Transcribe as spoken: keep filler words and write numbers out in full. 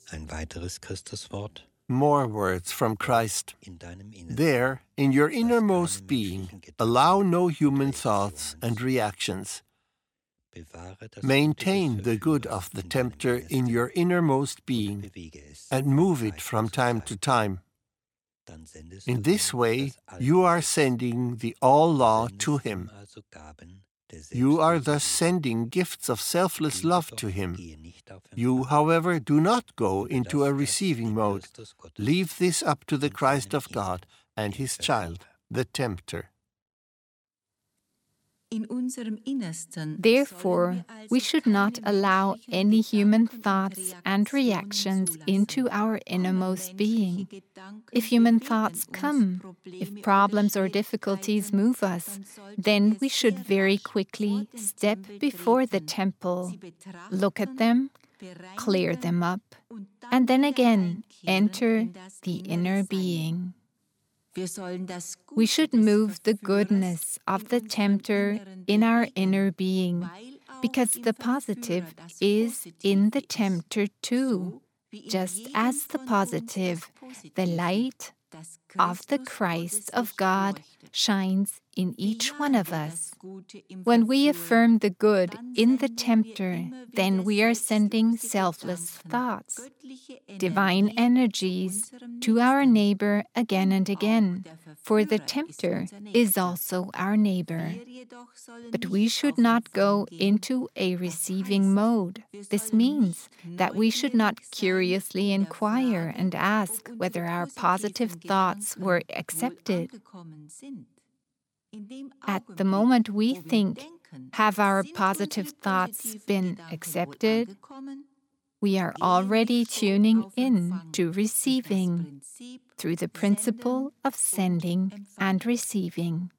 Ein weiteres Christuswort More words from Christ. in deinem Inneren. There, in your Lass innermost keine being, menschlichen Gedanken allow no human oder thoughts Emotionen and zu. reactions. Bewahre das Maintain gute the Gefühl good of the in deinem tempter in Innersten your innermost und being, bewege es and von move it Zeit from zu time Zeit. to time. Dann sendest In du this ihm way, das you are Allgesetz. sending the all Du law sendest to ihm him. also Gaben der You are selbstlosen thus Liebe. sending gifts of selfless Liebe love doch, to him. gehe nicht auf You, Empfang. however, do not go Liebe, into lass a das receiving dem mode. Christus Gottes Leave this up to the und Christ seinem of Ich God and ihm his übergib. child, the tempter. Therefore, we should not allow any human thoughts and reactions into our innermost being. If human thoughts come, if problems or difficulties move us, then we should very quickly step before the temple, look at them, clear them up, and then again enter the inner being. We should move the goodness of the tempter in our inner being, because the positive is in the tempter too, just as the positive, the light of the Christ of God, shines in each one of us. When we affirm the good in the tempter, then we are sending selfless thoughts, divine energies, to our neighbor again and again, for the tempter is also our neighbor. But we should not go into a receiving mode. This means that we should not curiously inquire and ask whether our positive thoughts were accepted. At the moment we think, have our positive thoughts been accepted? We are already tuning in to receiving through the principle of sending and receiving.